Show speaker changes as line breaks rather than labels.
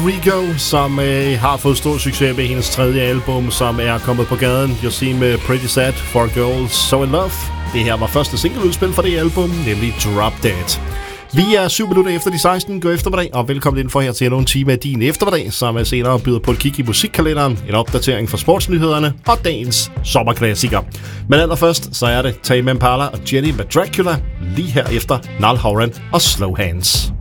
Rico, som har fået stor succes med hendes tredje album, som er kommet på gaden. You Seem Pretty Sad for Girls So In Love. Det her var første singleudspil for det album, nemlig Drop Dead. Vi er 7 minutter efter de 16. God eftermiddag, og velkommen indenfor her til endnu en time af din eftermiddag, som senere byder på et kig i musikkalenderen, en opdatering fra sportsnyhederne og dagens sommerklassiker. Men allerførst, så er det Tame Impala og Jenny med Dracula, lige her efter Niall Horan og Slow Hands.